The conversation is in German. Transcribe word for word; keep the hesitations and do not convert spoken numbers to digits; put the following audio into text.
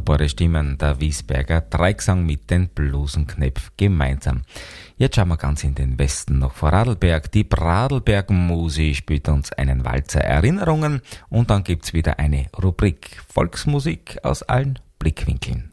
wunderbare Stimmen der Wiesberger Dreigesang mit den Blusenknöpf gemeinsam. Jetzt schauen wir ganz in den Westen nach Vorarlberg. Die Pradlberg-Musi spielt uns einen Walzer Erinnerungen und dann gibt's wieder eine Rubrik Volksmusik aus allen Blickwinkeln.